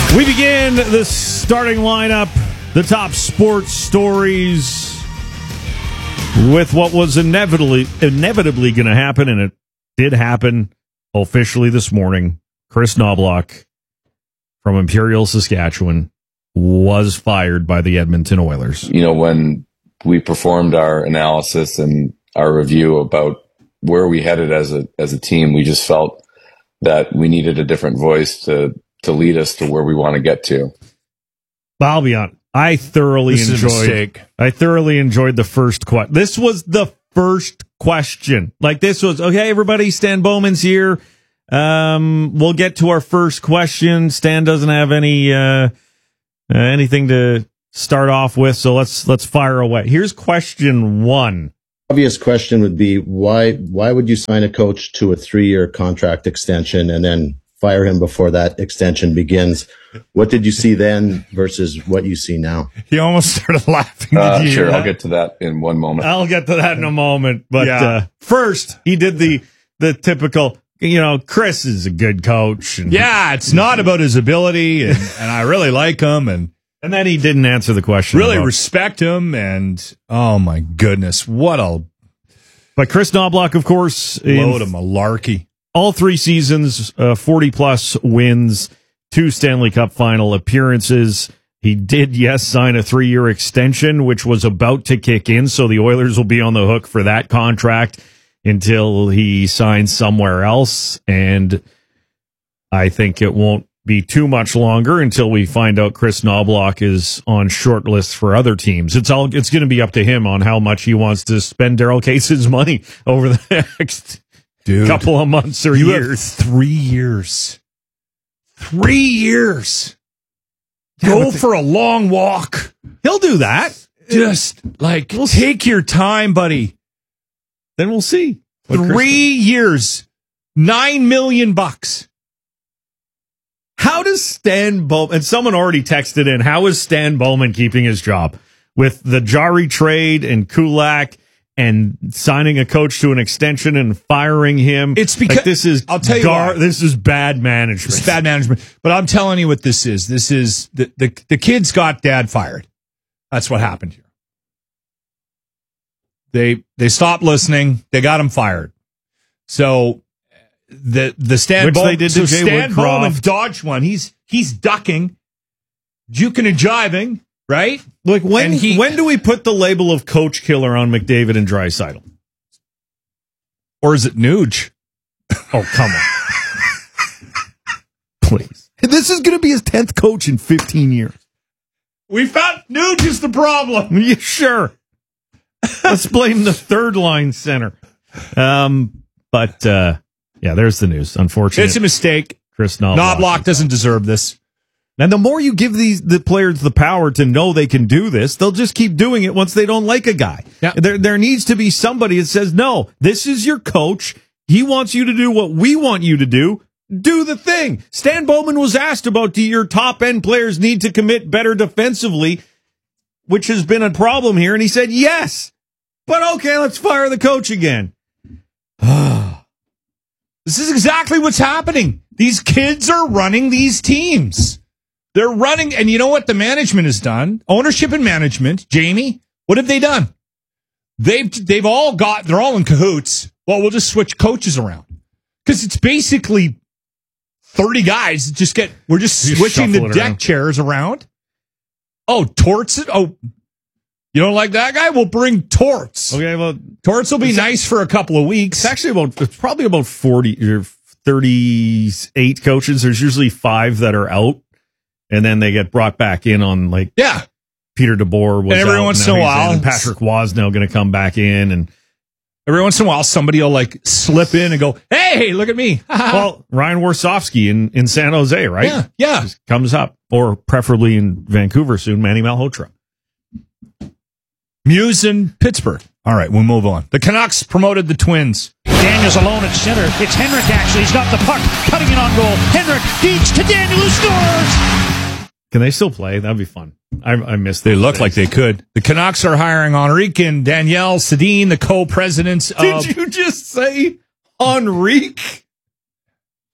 We begin the starting lineup, the top sports stories, with what was inevitably going to happen, and it did happen officially this morning. Chris Knoblauch from Imperial, Saskatchewan, was fired by the Edmonton Oilers. You know, when we performed our analysis and our review about where we headed as a team, we just felt that we needed a different voice to lead us to where we want to get to. I'll be honest. I thoroughly enjoyed the first question. This was the first question. Like, this was, okay, everybody, Stan Bowman's here. We'll get to our first question. Stan doesn't have anything to start off with, so let's fire away. Here's question one. Obvious question would be, why would you sign a coach to a 3-year contract extension and then fire him before that extension begins? What did you see then versus what you see now? He almost started laughing. Sure, I'll get to that in one moment. I'll get to that in a moment. But first, he did the typical, Chris is a good coach. And, it's not about his ability, and I really like him, and then he didn't answer the question. Really respect him, and oh my goodness, But Chris Knoblauch, of course, load of malarkey. All 3 seasons, 40-plus wins, 2 Stanley Cup final appearances. He did, sign a 3-year extension, which was about to kick in, so the Oilers will be on the hook for that contract until he signs somewhere else, and I think it won't be too much longer until we find out Chris Knoblauch is on short lists for other teams. It's going to be up to him on how much he wants to spend Daryl Case's money over the next couple of months or years. 3 years. 3 years. Go for a long walk. He'll do that. Just take your time, buddy. Then we'll see. 3 years, $9 million. How does Stan Bowman, and someone already texted in, how is Stan Bowman keeping his job with the Jari trade and Kulak and signing a coach to an extension and firing him? It's because I'll tell you this is bad management. It's bad management. But I'm telling you what this is. This is the kids got dad fired. That's what happened here. They stopped listening. They got him fired. So the Stan Bowman dodged one. He's ducking, juking and jiving, right? Like when do we put the label of coach killer on McDavid and Draisaitl? Or is it Nuge? Oh, come on. Please. This is going to be his 10th coach in 15 years. We found Nuge is the problem. Yeah, sure. Let's blame the third line center. There's the news. Unfortunately, it's a mistake. Chris Knoblauch doesn't deserve this. And the more you give the players the power to know they can do this, they'll just keep doing it once they don't like a guy. Yeah. There needs to be somebody that says, no, this is your coach. He wants you to do what we want you to do. Do the thing. Stan Bowman was asked about, do your top-end players need to commit better defensively, which has been a problem here, and he said yes. But okay, let's fire the coach again. This is exactly what's happening. These kids are running these teams. They're running, and you know what the management has done? Ownership and management, Jamie, what have they done? They're all in cahoots. Well, we'll just switch coaches around. Because it's basically 30 guys we're just switching the deck chairs around. Oh, Torts. Oh, you don't like that guy? We'll bring Torts. Okay, well, Torts will be nice for a couple of weeks. It's probably about 40 or 38 coaches. There's usually 5 that are out, and then they get brought back in on Peter DeBoer was and every out, once in a while, and Patrick Waugh now going to come back in, and every once in a while somebody will slip in and go, "Hey, look at me!" Well, Ryan Warsofsky in San Jose, right? Yeah, just comes up, or preferably in Vancouver soon, Manny Malhotra. Muse in Pittsburgh. All right, we'll move on. The Canucks promoted the Twins. Daniels alone at center. It's Henrik, actually. He's got the puck. Cutting it on goal. Henrik feeds to Daniel, who scores! Can they still play? That'd be fun. I miss them. They look like they could. The Canucks are hiring Henrique and Danielle Sedin, the co-presidents of... Did you just say Henrique?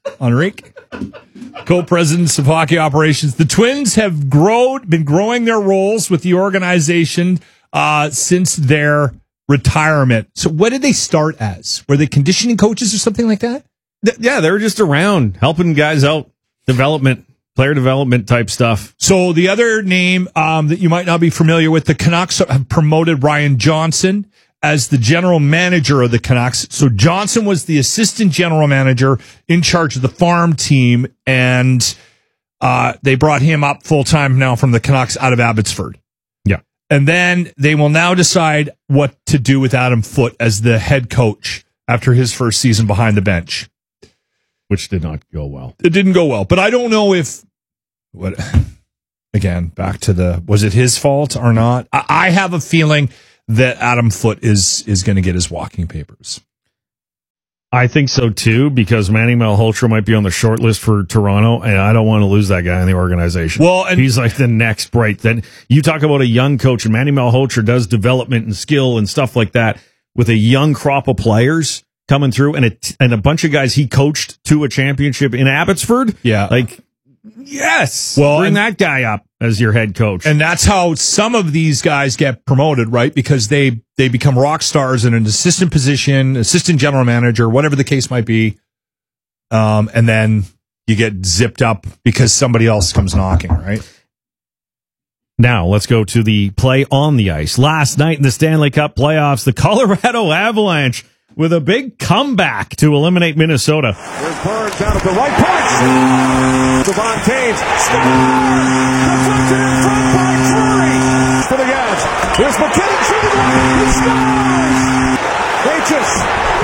Henrik, co-presidents of hockey operations. The Twins have been growing their roles with the organization since their retirement. So what did they start as? Were they conditioning coaches or something like that? Yeah, they were just around helping guys out, player development type stuff. So the other name that you might not be familiar with, the Canucks have promoted Ryan Johnson as the general manager of the Canucks. So Johnson was the assistant general manager in charge of the farm team, and they brought him up full-time now from the Canucks out of Abbotsford. Yeah. And then they will now decide what to do with Adam Foote as the head coach after his first season behind the bench. Which did not go well. It didn't go well, but I don't know if again, back to was it his fault or not? I have a feeling that Adam Foote is going to get his walking papers. I think so too, because Manny Malhotra might be on the short list for Toronto, and I don't want to lose that guy in the organization. Well, and he's like the next bright. Then you talk about a young coach, and Manny Malhotra does development and skill and stuff like that with a young crop of players coming through, and a bunch of guys he coached to a championship in Abbotsford. Yeah, like yes, well, bring that guy up as your head coach, and that's how some of these guys get promoted, right? Because they become rock stars in an assistant position, assistant general manager, whatever the case might be, and then you get zipped up because somebody else comes knocking, right? Now, let's go to the play on the ice. Last night in the Stanley Cup playoffs, the Colorado Avalanche with a big comeback to eliminate Minnesota. There's Burns out at the right point. Devon Taves scores! Deflected in front by Drury for the Avs. Here's McKinnon shooting one. He scores! They just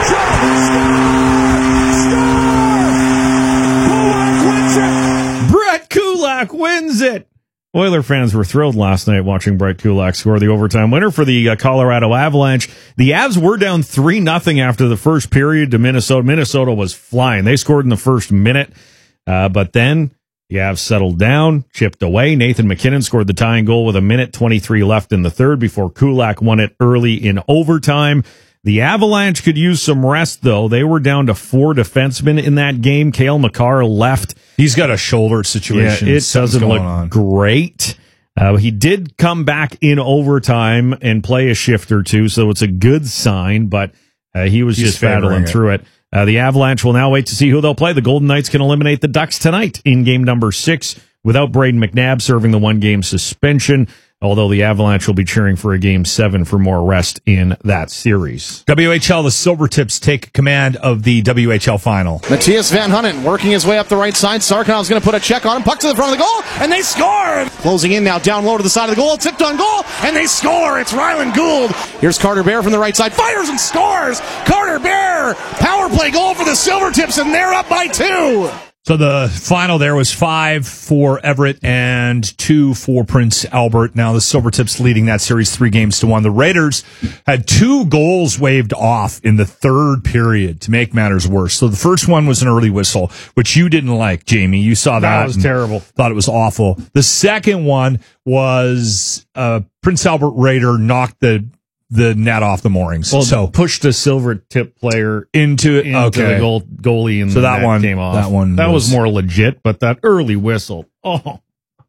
score! Brett Kulak wins it. Oiler fans were thrilled last night watching Brett Kulak score the overtime winner for the Colorado Avalanche. The Avs were down 3-0 after the first period to Minnesota. Minnesota was flying. They scored in the first minute, but then the Avs settled down, chipped away. Nathan McKinnon scored the tying goal with 1:23 left in the third before Kulak won it early in overtime. The Avalanche could use some rest, though. They were down to 4 defensemen in that game. Cale Makar left. He's got a shoulder situation. Yeah, it doesn't look great. He did come back in overtime and play a shift or two, so it's a good sign, but he was just battling through it. The Avalanche will now wait to see who they'll play. The Golden Knights can eliminate the Ducks tonight in game number 6 without Braden McNabb serving the 1-game suspension, although the Avalanche will be cheering for a game 7 for more rest in that series. WHL, the Silvertips take command of the WHL final. Matthias Van Hunnen working his way up the right side. Sarkonov's going to put a check on him. Puck to the front of the goal, and they score! Closing in now, down low to the side of the goal. Tipped on goal, and they score! It's Ryland Gould. Here's Carter Bear from the right side. Fires and scores! Carter Bear! Power play goal for the Silvertips, and they're up by 2! So the final there was 5 for Everett and 2 for Prince Albert. Now the Silvertips leading that series 3-1. The Raiders had 2 goals waved off in the third period to make matters worse. So the first one was an early whistle, which you didn't like, Jamie. You saw that. That was terrible. Thought it was awful. The second one was Prince Albert Raider knocked the net off the moorings. Well, so pushed a silver tip player into the goalie, and so that one came off. That was more legit, but that early whistle. Oh,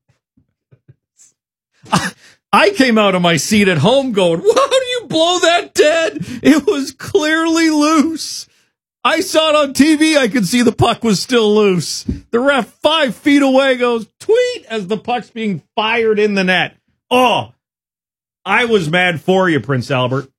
I came out of my seat at home going, "How do you blow that dead? It was clearly loose." I saw it on TV. I could see the puck was still loose. The ref 5 feet away goes tweet as the puck's being fired in the net. Oh. I was mad for you, Prince Albert.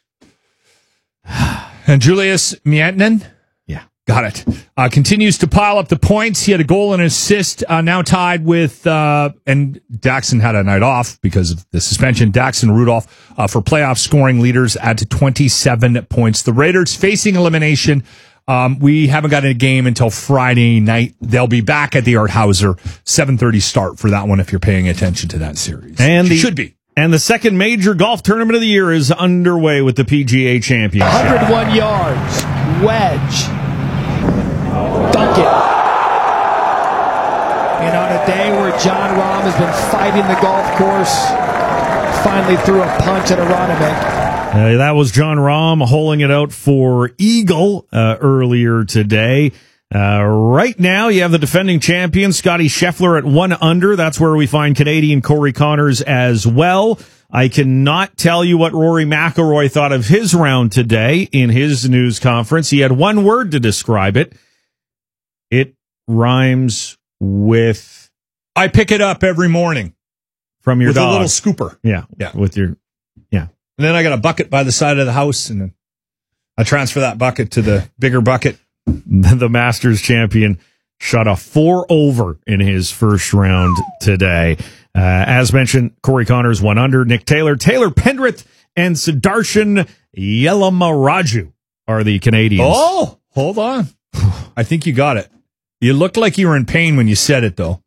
And Julius Mietinen? Yeah. Got it. Continues to pile up the points. He had a goal and an assist, now tied with, and Daxon had a night off because of the suspension. Daxon Rudolph for playoff scoring leaders add to 27 points. The Raiders facing elimination. We haven't got a game until Friday night. They'll be back at the Art Hauser, 7:30 start for that one if you're paying attention to that series. And should be. And the second major golf tournament of the year is underway with the PGA Championship. 101 yards, wedge, dunk it. And on a day where John Rahm has been fighting the golf course, finally threw a punch at Aronimink. That was John Rahm holing it out for Eagle earlier today. Right now, you have the defending champion, Scotty Scheffler, at 1 under. That's where we find Canadian Corey Connors as well. I cannot tell you what Rory McIlroy thought of his round today in his news conference. He had one word to describe it. It rhymes with... I pick it up every morning. From your with dog. a little scooper. Yeah. With your... Yeah. And then I got a bucket by the side of the house, and then I transfer that bucket to the bigger bucket. The Masters champion shot a 4-over in his first round today. As mentioned, Corey Connors 1 under. Nick Taylor, Taylor Pendrith, and Sudarshan Yelamaraju are the Canadians. Oh, hold on. I think you got it. You looked like you were in pain when you said it, though.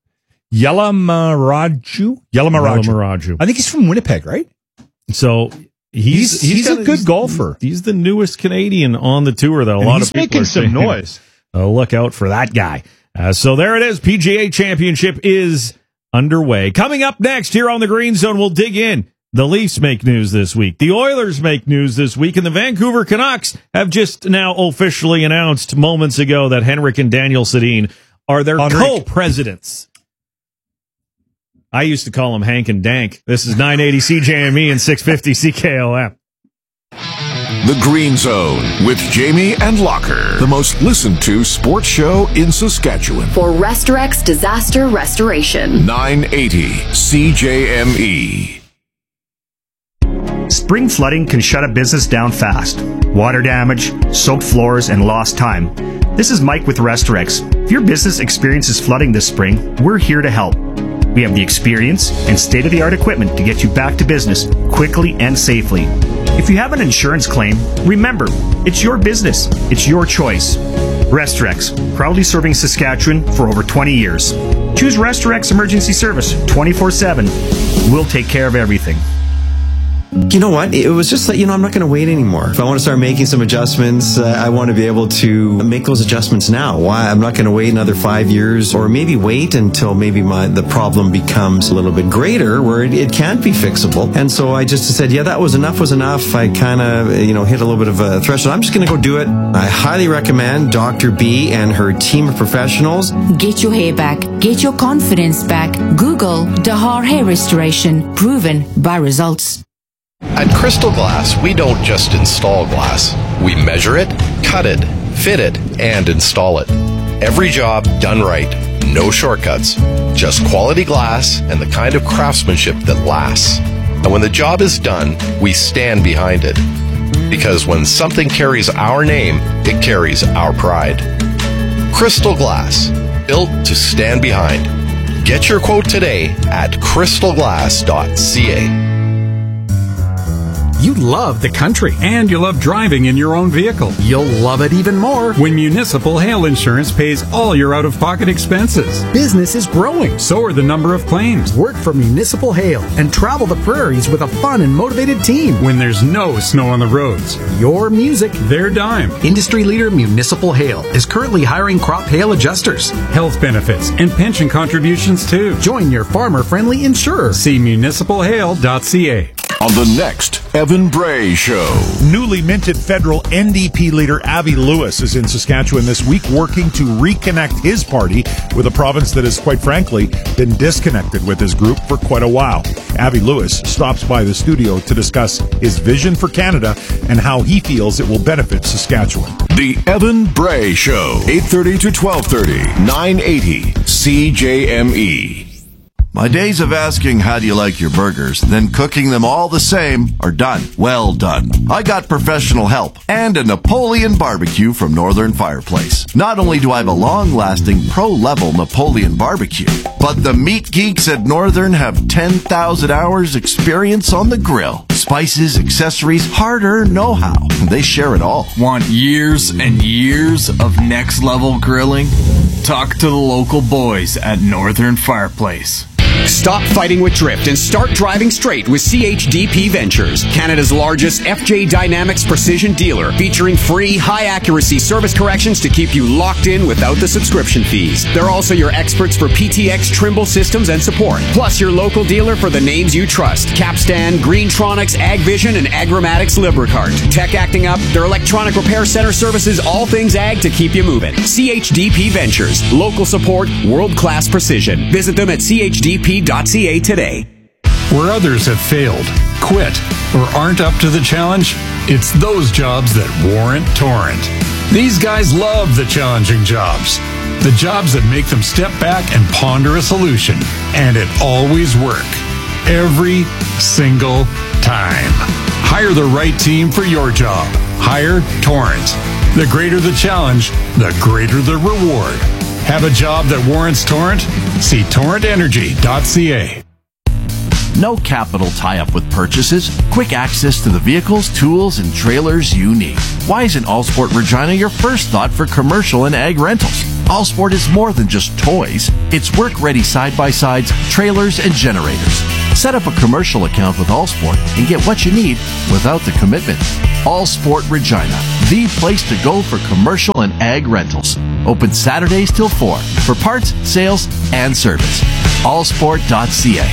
Yelamaraju. I think he's from Winnipeg, right? So he's a good golfer. He's the newest Canadian on the tour that a lot of people making are some saying, noise. Look out for that guy. So there it is. PGA Championship is underway. Coming up next here on the Green Zone, we'll dig in. The Leafs make news this week. The Oilers make news this week. And the Vancouver Canucks have just now officially announced moments ago that Henrik and Daniel Sedin are their co-presidents. I used to call them Hank and Dank. This is 980 CJME and 650 CKOM. The Green Zone with Jamie and Locker, the most listened to sports show in Saskatchewan. For Restorex Disaster Restoration. 980 CJME. Spring flooding can shut a business down fast. Water damage, soaked floors, and lost time. This is Mike with Restorex. If your business experiences flooding this spring, we're here to help. We have the experience and state-of-the-art equipment to get you back to business quickly and safely. If you have an insurance claim, remember, it's your business. It's your choice. Restorex, proudly serving Saskatchewan for over 20 years. Choose Restorex Emergency Service 24/7. We'll take care of everything. You know what? It was just like, I'm not going to wait anymore. If I want to start making some adjustments, I want to be able to make those adjustments now. Why? I'm not going to wait another 5 years, or maybe wait until maybe the problem becomes a little bit greater where it can't be fixable. And so I just said, that was enough. I kind of, hit a little bit of a threshold. I'm just going to go do it. I highly recommend Dr. B and her team of professionals. Get your hair back. Get your confidence back. Google Dahar Hair Restoration. Proven by results. At Crystal Glass, we don't just install glass. We measure it, cut it, fit it, and install it. Every job done right. No shortcuts. Just quality glass and the kind of craftsmanship that lasts. And when the job is done, we stand behind it. Because when something carries our name, it carries our pride. Crystal Glass, built to stand behind. Get your quote today at crystalglass.ca. You love the country, and you love driving in your own vehicle. You'll love it even more when Municipal Hail Insurance pays all your out-of-pocket expenses. Business is growing, so are the number of claims. Work for Municipal Hail and travel the prairies with a fun and motivated team when there's no snow on the roads. Your music, their dime. Industry leader Municipal Hail is currently hiring crop hail adjusters, health benefits, and pension contributions too. Join your farmer-friendly insurer. See municipalhail.ca. On the next Evan Bray Show. Newly minted federal NDP leader Avi Lewis is in Saskatchewan this week working to reconnect his party with a province that has, quite frankly, been disconnected with his group for quite a while. Avi Lewis stops by the studio to discuss his vision for Canada and how he feels it will benefit Saskatchewan. The Evan Bray Show, 8:30 to 12:30, 980 CJME. My days of asking how do you like your burgers, then cooking them all the same are done. Well done. I got professional help and a Napoleon barbecue from Northern Fireplace. Not only do I have a long-lasting pro-level Napoleon barbecue, but the meat geeks at Northern have 10,000 hours experience on the grill. Spices, accessories, hard-earned know-how. They share it all. Want years and years of next-level grilling? Talk to the local boys at Northern Fireplace. Stop fighting with drift and start driving straight with CHDP Ventures, Canada's largest FJ Dynamics precision dealer, featuring free, high-accuracy service corrections to keep you locked in without the subscription fees. They're also your experts for PTX Trimble systems and support, plus your local dealer for the names you trust: Capstan, Greentronics, AgVision, and Agramatics Libricart. Tech acting up, their electronic repair center services all things ag to keep you moving. CHDP Ventures, local support, world-class precision. Visit them at chdp.ca today. Where others have failed, quit, or aren't up to the challenge, it's those jobs that warrant Torrent. These guys love the challenging jobs. The jobs that make them step back and ponder a solution. And it always works. Every single time. Hire the right team for your job. Hire Torrent. The greater the challenge, the greater the reward. Have a job that warrants Torrent? See torrentenergy.ca. No capital tie-up with purchases. Quick access to the vehicles, tools, and trailers you need. Why isn't Allsport Regina your first thought for commercial and ag rentals? Allsport is more than just toys. It's work-ready side-by-sides, trailers, and generators. Set up a commercial account with Allsport and get what you need without the commitment. Allsport Regina, the place to go for commercial and ag rentals. Open Saturdays till 4 for parts, sales, and service. Allsport.ca.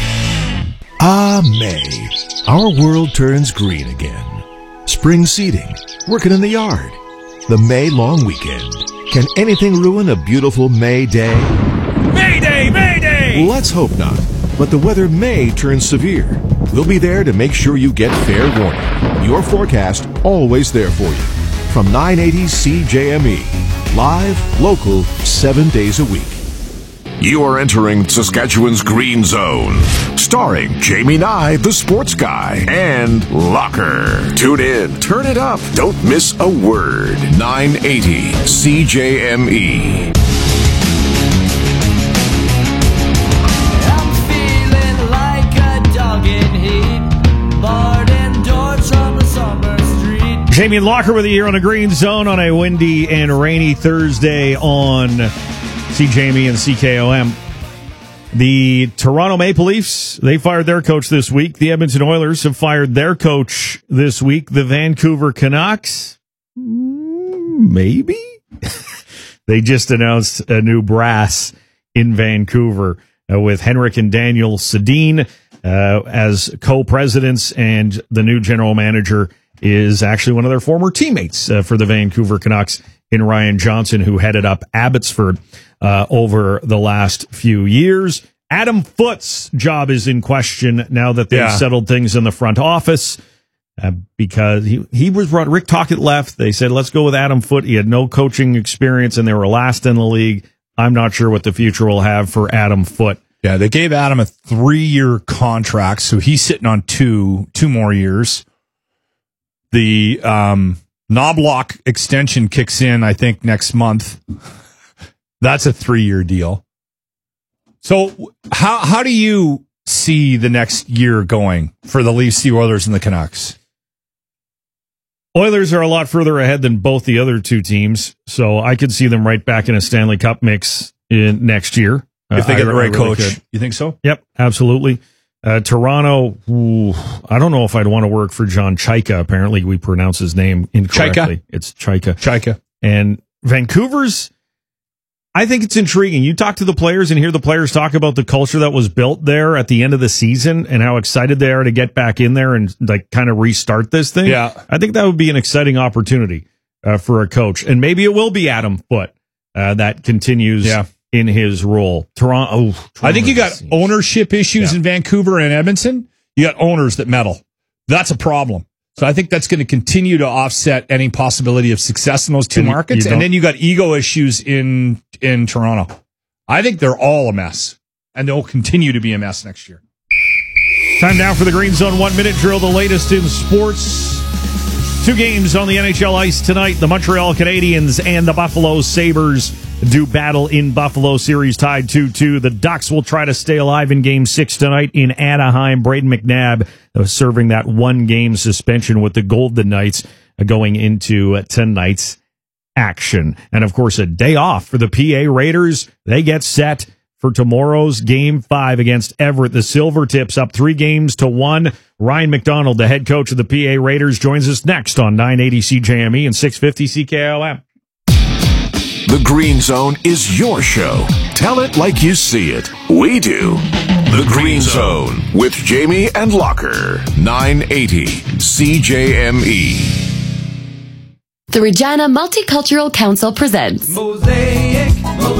Ah, May. Our world turns green again. Spring seeding, working in the yard, the May long weekend. Can anything ruin a beautiful May day? Mayday! Mayday! Let's hope not. But the weather may turn severe. We'll be there to make sure you get fair warning. Your forecast always there for you. From 980 CJME. Live, local, 7 days a week. You are entering Saskatchewan's Green Zone, starring Jamie Nye, the sports guy, and Locker. Tune in, turn it up, don't miss a word. 980 CJME. I'm feeling like a dog in heat, barred indoors on the summer street. Jamie and Locker with you here on the Green Zone on a windy and rainy Thursday on CJME and CKOM. The Toronto Maple Leafs, they fired their coach this week. The Edmonton Oilers have fired their coach this week. The Vancouver Canucks, maybe? They just announced a new brass in Vancouver with Henrik and Daniel Sedin as co-presidents, and the new general manager is actually one of their former teammates for the Vancouver Canucks in Ryan Johnson, who headed up Abbotsford over the last few years. Adam Foote's job is in question now that they've settled things in the front office because he was run. Rick Tocchet left. They said, let's go with Adam Foote. He had no coaching experience and they were last in the league. I'm not sure what the future will have for Adam Foote. Yeah, they gave Adam a 3-year contract, so he's sitting on two more years. The Knobloch extension kicks in, I think, next month. That's a 3-year deal. So how do you see the next year going for the Leafs, the Oilers, and the Canucks? Oilers are a lot further ahead than both the other two teams, so I could see them right back in a Stanley Cup mix in next year. If they get the right coach. Could. You think so? Yep, absolutely. Toronto, I don't know if I'd want to work for John Chaika. Apparently, we pronounce his name incorrectly. Chaika? It's Chaika. Chaika. And Vancouver's, I think it's intriguing. You talk to the players and hear the players talk about the culture that was built there at the end of the season and how excited they are to get back in there and like kind of restart this thing. Yeah. I think that would be an exciting opportunity for a coach. And maybe it will be Adam Foote that continues in his role. Toronto. I think you got ownership issues in Vancouver and Edmonton. You got owners that meddle. That's a problem. So I think that's going to continue to offset any possibility of success in those two markets. And then you got ego issues in Toronto. I think they're all a mess, and they'll continue to be a mess next year. Time now for the Green Zone 1-minute drill, the latest in sports. 2 games on the NHL ice tonight. The Montreal Canadiens and the Buffalo Sabres do battle in Buffalo, series tied 2-2. The Ducks will try to stay alive in Game 6 tonight in Anaheim. Braden McNabb serving that 1-game suspension with the Golden Knights going into tonight's action. And, of course, a day off for the PA Raiders. They get set for tomorrow's Game 5 against Everett. The Silvertips up 3-1. Ryan McDonald, the head coach of the PA Raiders, joins us next on 980 CJME and 650 CKLM. The Green Zone is your show. Tell it like you see it. We do. The Green Zone with Jamie and Locker. 980 CJME. The Regina Multicultural Council presents Mosaic,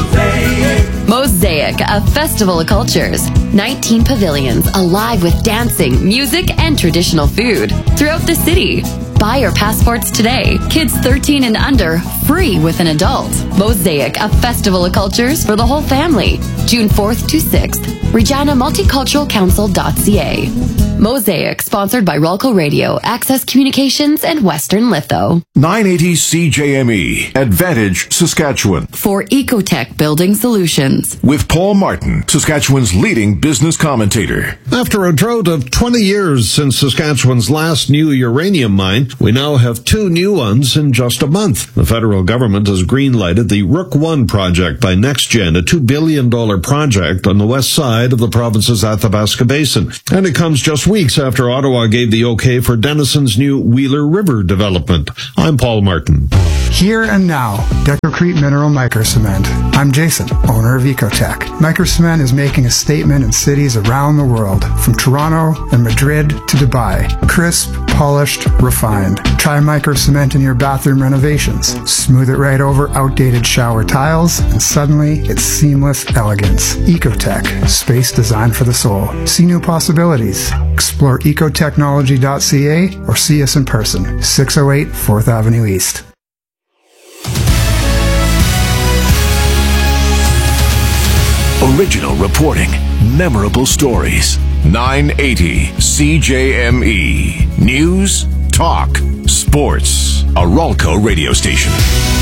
a festival of cultures. 19 pavilions alive with dancing, music, and traditional food throughout the city. Buy your passports today. Kids 13 and under, free with an adult. Mosaic, a festival of cultures for the whole family. June 4th to 6th. ReginaMulticulturalCouncil.ca. Mosaic, sponsored by Rolco Radio, Access Communications, and Western Litho. 980 CJME, Advantage, Saskatchewan. For Ecotech Building Solutions. With Paul Martin, Saskatchewan's leading business commentator. After a drought of 20 years since Saskatchewan's last new uranium mine, we now have 2 new ones in just a month. The federal government has green-lighted the Rook I project by NextGen, a $2 billion project on the west side of the province's Athabasca Basin. And it comes just weeks after Ottawa gave the okay for Denison's new Wheeler River development. I'm Paul Martin. Here and now, Decocrete Mineral Microcement. I'm Jason, owner of Ecotech. Microcement is making a statement in cities around the world, from Toronto and Madrid to Dubai. Crisp, polished, refined. Try Microcement in your bathroom renovations. Smooth it right over outdated shower tiles, and suddenly it's seamless elegance. Ecotech, space designed for the soul. See new possibilities. Explore ecotechnology.ca or see us in person, 608 4th Avenue East. Original reporting, memorable stories. 980 CJME. News, talk, sports. A Rolco radio station.